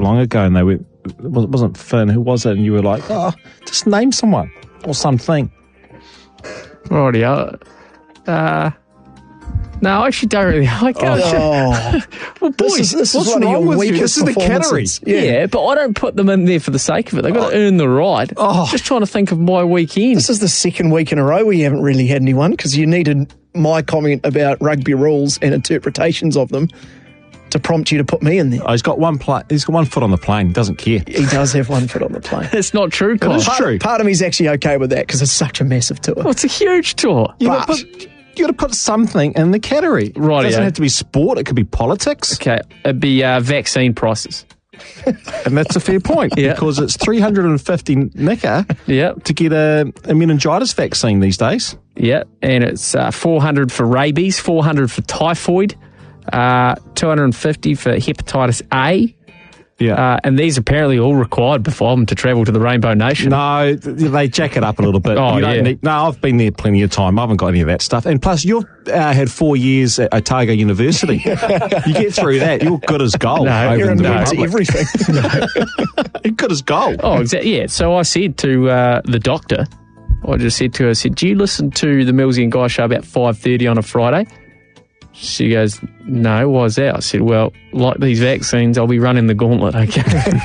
long ago, and it wasn't Finn. Who was it? And you were like, oh, just name someone or something. Rightio. No, I actually don't really like it. Well, boys, this is one of your weakest performances. Yeah, but I don't put them in there for the sake of it. They've got to earn the right. Just trying to think of my weekend. This is the second week in a row where you haven't really had anyone because you needed my comment about rugby rules and interpretations of them to prompt you to put me in there. Oh, he's got one foot on the plane. He doesn't care. He does have one foot on the plane. It's not true, Kyle. It's true. Part of me's actually okay with that because it's such a massive tour. Well, it's a huge tour. Yeah, but you got to put something in the category. Right. It doesn't have to be sport. It could be politics. Okay, it'd be vaccine prices. And that's a fair point because it's 350 nicker to get a meningitis vaccine these days. Yeah, and it's 400 for rabies, 400 for typhoid, 250 for hepatitis A. Yeah. And these apparently all required before them to travel to the Rainbow Nation. No, they jack it up a little bit. No, I've been there plenty of time. I haven't got any of that stuff. And plus, you've had 4 years at Otago University. You get through that, you're good as gold. No, you're immune to everything. You're good as gold. Oh, exactly. Yeah. So I said to the doctor, I said, do you listen to the Millsy and Guy show about 5:30 on a Friday? She goes, no, why's that? I said, well, like these vaccines, I'll be running the gauntlet, okay?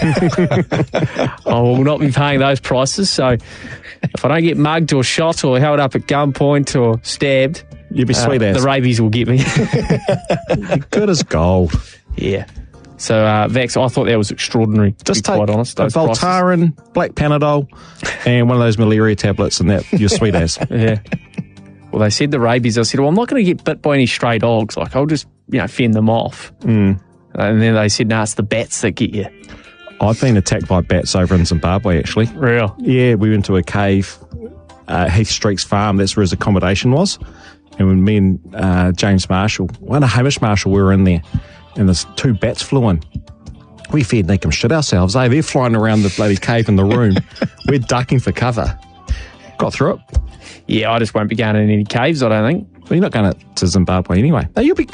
I will not be paying those prices, so if I don't get mugged or shot or held up at gunpoint or stabbed, you'll be sweet ass. The rabies will get me. You're good as gold. Yeah. So, I thought that was extraordinary, just to be quite honest. Take Voltaren, black Panadol, and one of those malaria tablets, and that you're sweet ass. Yeah. Well, they said the rabies. I said, well, I'm not going to get bit by any stray dogs. Like, I'll just, fend them off. And then they said, no, it's the bats that get you. I've been attacked by bats over in Zimbabwe, actually. Real? Yeah, we went to a cave, Heath Streak's farm. That's where his accommodation was. And when me and James Marshall, Hamish Marshall, we were in there, and there's 2 bats flew in. We feared they can shit ourselves. They're flying around the bloody cave in the room. We're ducking for cover. Got through it. Yeah, I just won't be going in any caves, I don't think. Well, you're not going to Zimbabwe anyway. No, you'll be...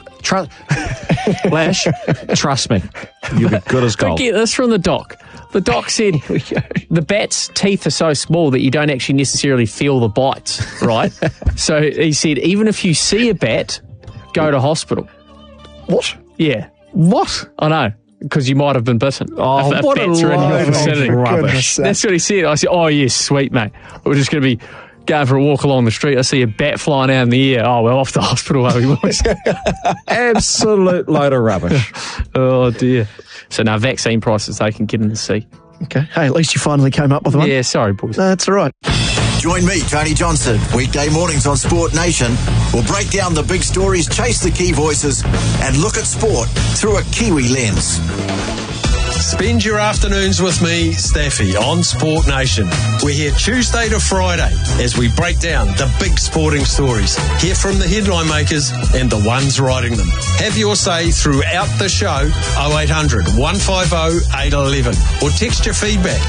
Lash, trust me. You'll be good as gold. Get this from the doc. The doc said the bat's teeth are so small that you don't actually necessarily feel the bites, right? So he said, even if you see a bat, go to hospital. What? Yeah. What? I know. Because you might have been bitten. Oh, if what bats a are in your load vicinity. of rubbish. That's what he said. I said, oh, yes, sweet, mate. We're just going to be going for a walk along the street. I see a bat flying out in the air. Oh, well, off to hospital, are we, boys? Absolute load of rubbish. Oh, dear. So now vaccine prices, they can get in the sea. Okay. Hey, at least you finally came up with one. Yeah, sorry, boys. No, that's all right. Join me, Tony Johnson, weekday mornings on Sport Nation. We'll break down the big stories, chase the key voices, and look at sport through a Kiwi lens. Spend your afternoons with me, Staffy, on Sport Nation. We're here Tuesday to Friday as we break down the big sporting stories. Hear from the headline makers and the ones writing them. Have your say throughout the show, 0800 150 811, or text your feedback,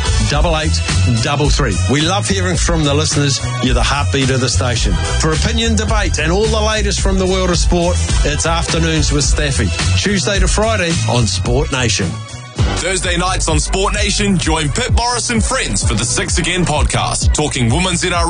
8833. We love hearing from the listeners. You're the heartbeat of the station. For opinion, debate, and all the latest from the world of sport, it's Afternoons with Staffy. Tuesday to Friday on Sport Nation. Thursday nights on Sport Nation, join Pip Morris and friends for the 6 Again podcast, talking women's NRL